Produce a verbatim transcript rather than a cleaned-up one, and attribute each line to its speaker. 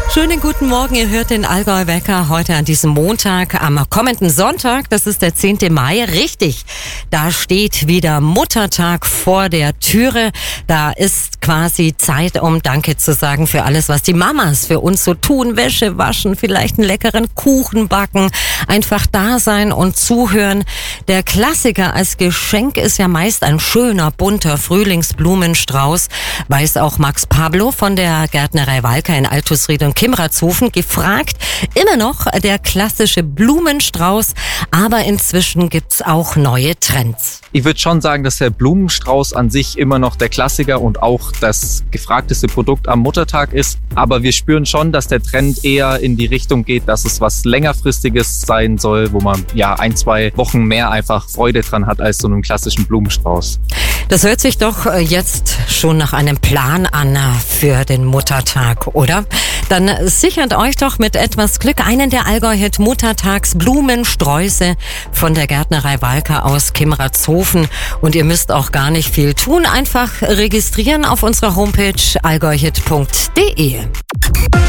Speaker 1: Schönen guten Morgen, ihr hört den Allgäu Wecker heute an diesem Montag, am kommenden Sonntag, das ist der zehnte Mai, richtig, da steht wieder Muttertag vor der Türe, da ist quasi Zeit, um Danke zu sagen für alles, was die Mamas für uns so tun, Wäsche waschen, vielleicht einen leckeren Kuchen backen, einfach da sein und zuhören. Der Klassiker als Geschenk ist ja meist ein schöner, bunter Frühlingsblumenstrauß, weiß auch Max Pablo von der Gärtnerei Walker in Altusried und Kimratshofen, gefragt. Immer noch der klassische Blumenstrauß, aber inzwischen gibt's auch neue Trends.
Speaker 2: Ich würde schon sagen, dass der Blumenstrauß an sich immer noch der Klassiker und auch das gefragteste Produkt am Muttertag ist. Aber wir spüren schon, dass der Trend eher in die Richtung geht, dass es was längerfristiges sein soll, wo man ja ein, zwei Wochen mehr einfach Freude dran hat als so einem klassischen Blumenstrauß.
Speaker 1: Das hört sich doch jetzt schon nach einem Plan an für den Muttertag, oder? Dann sichert euch doch mit etwas Glück einen der Allgäu-Hit Muttertags Blumensträuße von der Gärtnerei Walker aus Kimratshofen. Und ihr müsst auch gar nicht viel tun, einfach registrieren auf unserer Homepage allgäuhit punkt de.